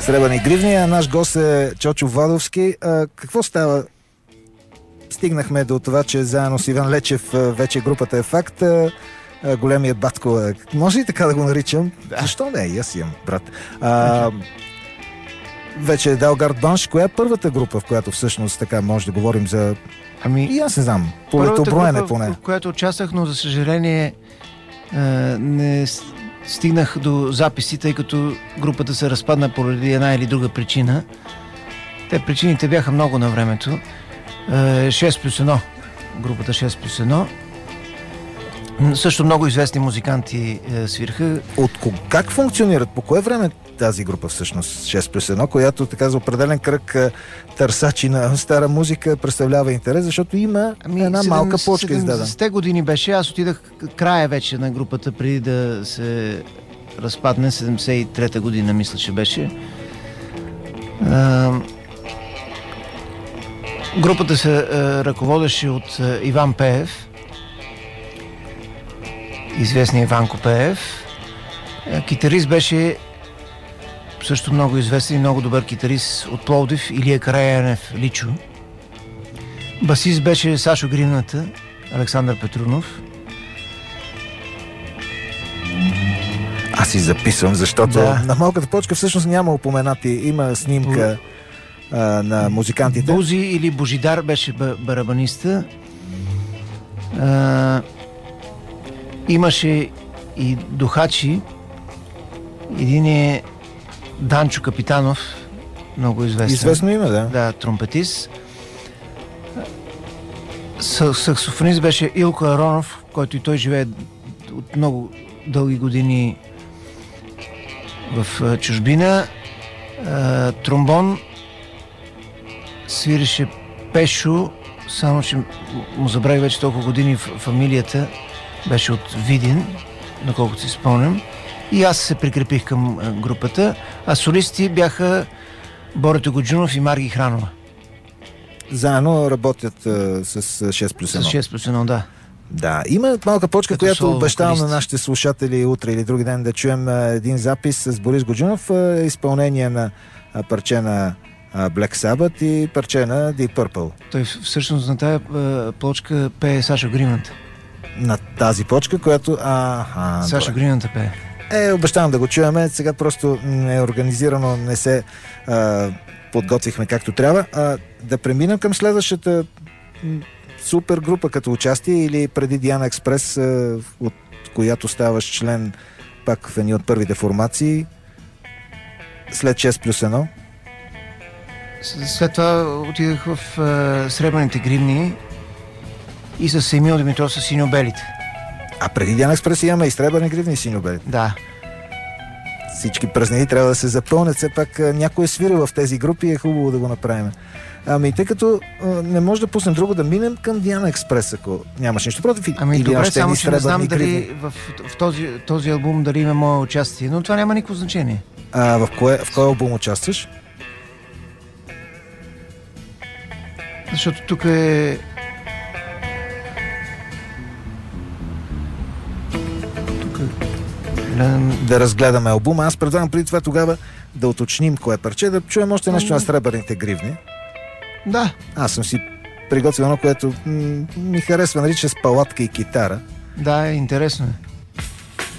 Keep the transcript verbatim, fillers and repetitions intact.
Сребърни гривни, а наш гост е Чочо Владовски. А, какво става? Стигнахме до това, че заедно с Иван Лечев вече групата е факт. Големият батко е. Може ли така да го наричам? Да. Защо не? Аз имам, брат. А, вече е Далгард Банш. Коя е първата група, в която всъщност така може да говорим за... Ами, и аз не знам. Полетоброене поне. В която участвах, но за съжаление не стигнах до записи, тъй като групата се разпадна поради една или друга причина. Те причините бяха много на времето. шест плюс едно. Групата шест плюс едно. Също много известни музиканти свирха. От как функционират? По кое време тази група всъщност шест плюс едно, която така за определен кръг търсачи на стара музика представлява интерес, защото има ами, една малка почка издадена. седемдесетте години беше, аз отидах края вече на групата, преди да се разпадне, седемдесет и трета година мисля, че беше. А, групата се а, ръководеше от а, Иван Пеев, известният Иванко Пеев. А, китарист беше също много известен и много добър китарист от Пловдив, Илия Караянев Личо. Басист беше Сашо Гривната, Александър Петрунов. Аз си записвам, защото да. На малката почка всъщност няма упоменати. Има снимка Бу... а, на музикантите. Бузи или Божидар беше барабаниста. А, имаше и духачи. Един е Данчо Капитанов, много известен. Известно име, да. Да, тромпетист. Саксофонист беше Илко Аронов, който и той живее от много дълги години в чужбина. Тромбон свиреше Пешо, само че му забравих вече толкова години в фамилията. Беше от Видин, доколкото си спомням. И аз се прикрепих към групата, а солисти бяха Борето Годжунов и Марги Хранова. Заедно работят а, с шест плюс едно. С шест плюс едно, да. Да, има малка почка, като която обещавам на нашите слушатели утре или други ден да чуем а, един запис с Борис Годжунов, а, изпълнение на а, парче на а, Black Sabbath и парче на Deep Purple. Той всъщност на тази а, плочка пее Сашо Гримната. На тази почка, която... А, Сашо Гримната пее. Е, обещавам да го чуваме. Сега просто не е организирано, не се а, подготвихме както трябва. А, да преминем към следващата супер група като участие или преди Диана Експрес, а, от която ставаш член пак в едни от първите формации след шест плюс едно. След това отидах в а, Сребърните гривни и с Емил Димитров с Синьо-белите. А преди Диана Експрес имаме и Сребърни гривни и Синьо-белите. Да. Всички празнини трябва да се запълнят. Все пак някой е свирил в тези групи и е хубаво да го направим. Ами, тъй като а, не може да пуснем друго, да минем към Диана Експрес, ако нямаш нищо против. Ами или добре, само че не знам гривни. дали в, в този, този албум дали има мое участие, но това няма никакво значение. А в кое, в кой албум участваш? Защото тук е... Тук е... Да разгледаме албума. Аз предлагам преди това тогава да уточним кое парче, да чуем още нещо на Сребърните гривни. Да. Аз съм си приготвил едно, което м- ми харесва, нарича с палатка и китара. Да, интересно е.